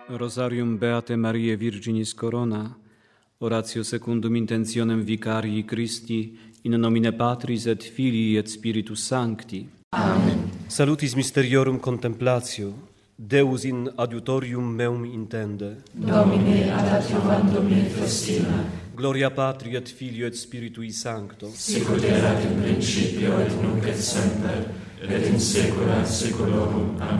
Rosarium Beate Mariae Virginis Corona, oratio secundum intentionem Vicarii Christi, in nomine Patris et Filii et Spiritus Sancti. Amen. Salutis mysteriorum contemplatio, Deus in adiutorium meum intende. Domine ad adiuvandum in festina. Gloria Patri et Filio et Spiritui Sancto. Sicut erat in principio et nunc et semper, et in saecula saeculorum. Amen.